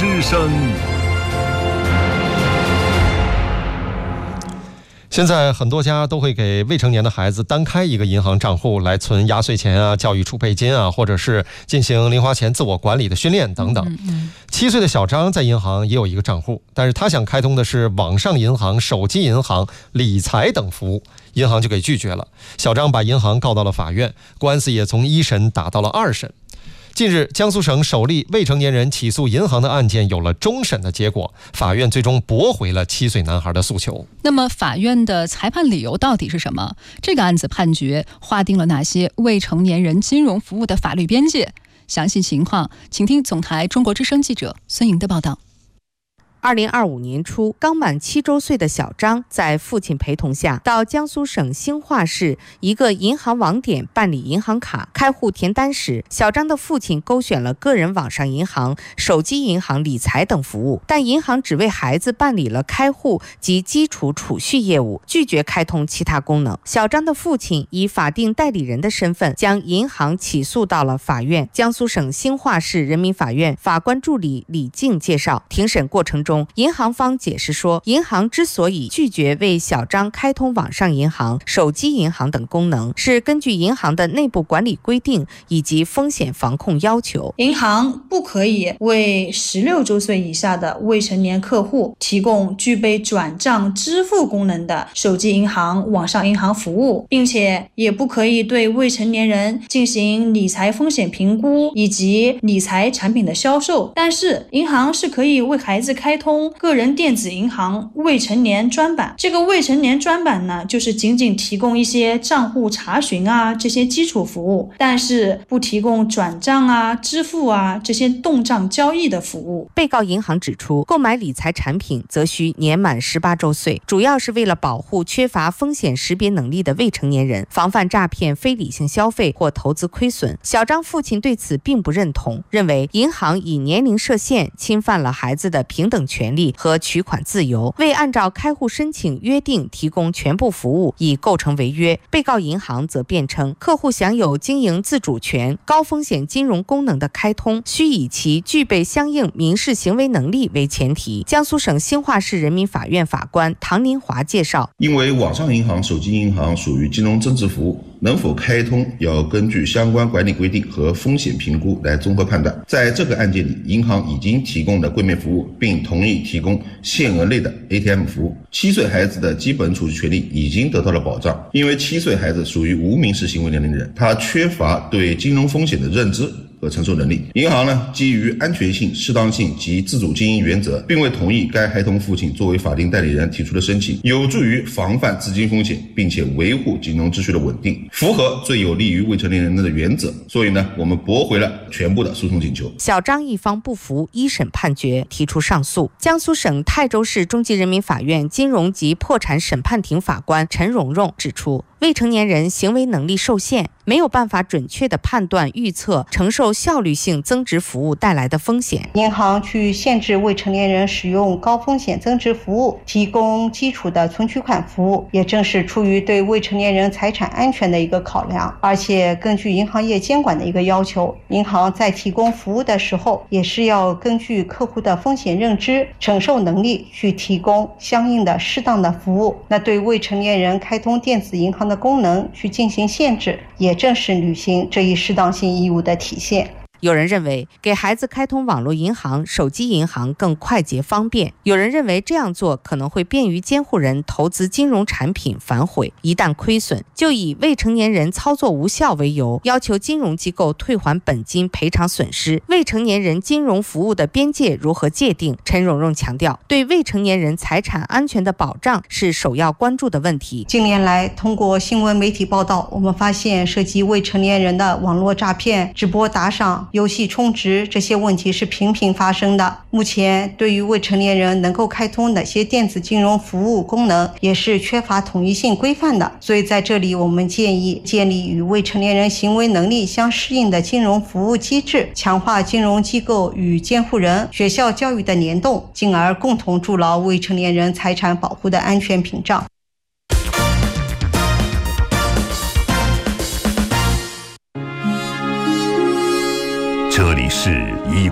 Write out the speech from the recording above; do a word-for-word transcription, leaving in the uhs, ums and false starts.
之声。 现在很多家都会给未成年的孩子单开一个银行账户来存压岁钱啊、教育储备金啊，或者是进行零花钱自我管理的训练等等。七岁的小张在银行也有一个账户，但是他想开通的是网上银行、手机银行、理财等服务，银行就给拒绝了。小张把银行告到了法院，官司也从一审打到了二审。近日，江苏省首例未成年人起诉银行的案件有了终审的结果，法院最终驳回了七岁男孩的诉求。 那么，法院的裁判理由到底是什么？这个案子判决划定了哪些未成年人金融服务的法律边界？详细情况，请听总台中国之声记者孙莹的报道。 二零二五年初，刚满七周岁的小张在父亲陪同下到江苏省兴化市一个银行网点办理银行卡开户填单时，小张的父亲勾选了个人网上银行、手机银行、理财等服务，但银行只为孩子办理了开户及基础储蓄业务，拒绝开通其他功能。小张的父亲以法定代理人的身份将银行起诉到了法院。江苏省兴化市人民法院法官助理李静介绍，庭审过程中，银行方解释说，银行之所以拒绝为小张开通网上银行、手机银行等功能，是根据银行的内部管理规定以及风险防控要求。 银行不可以为十六周岁以下的未成年客户提供具备转账支付功能的手机银行、网上银行服务，并且也不可以对未成年人进行理财风险评估以及理财产品的销售。但是，银行是可以为孩子开通个人电子银行未成年专版。这个未成年专版呢，就是仅仅提供一些账户查询啊这些基础服务，但是不提供转账啊、支付啊这些动账交易的服务。 被告银行指出，购买理财产品则需年满十八周岁，主要是为了保护缺乏风险识别能力的未成年人，防范诈骗、非理性消费或投资亏损。小张父亲对此并不认同，认为银行以年龄设限，侵犯了孩子的平等权利和取款自由，未按照开户申请约定提供全部服务，已构成违约。被告银行则辩称，客户享有经营自主权，高风险金融功能的开通需以其具备相应民事行为能力为前提。江苏省兴化市人民法院法官唐林华介绍， 因为网上银行、手机银行属于金融增值服务，能否开通要根据相关管理规定和风险评估来综合判断。在这个案件里，银行已经提供了柜面服务，并同意提供限额内的 A T M 服务。七岁孩子的基本储蓄权利已经得到了保障，因为七岁孩子属于无民事行为能力人，他缺乏对金融风险的认知和承受能力。银行呢，基于安全性、适当性及自主经营原则，并未同意该孩童父亲作为法定代理人提出的申请，有助于防范资金风险，并且维护金融秩序的稳定，符合最有利于未成年人的原则。所以呢，我们驳回了全部的诉讼请求。 小张一方不服一审判决，提出上诉。江苏省泰州市中级人民法院金融及破产审判庭法官陈蓉蓉指出，未成年人行为能力受限，没有办法准确地判断、预测承受效率性增值服务带来的风险。 银行去限制未成年人使用高风险增值服务，提供基础的存取款服务，也正是出于对未成年人财产安全的一个考量。而且根据银行业监管的一个要求，银行在提供服务的时候，也是要根据客户的风险认知、承受能力去提供相应的适当的服务。那对未成年人开通电子银行的功能去进行限制，也正是履行这一适当性义务的体现。 有人认为给孩子开通网络银行、手机银行更快捷方便，有人认为这样做可能会便于监护人投资金融产品反悔，一旦亏损就以未成年人操作无效为由，要求金融机构退还本金赔偿损失。未成年人金融服务的边界如何界定？陈蓉蓉强调，对未成年人财产安全的保障是首要关注的问题。 近年来，通过新闻媒体报道，我们发现涉及未成年人的网络诈骗、直播打赏、游戏充值这些问题是频频发生的。目前对于未成年人能够开通哪些电子金融服务功能，也是缺乏统一性规范的。所以在这里我们建议建立与未成年人行为能力相适应的金融服务机制，强化金融机构与监护人、学校教育的联动，进而共同筑牢未成年人财产保护的安全屏障。 这里是一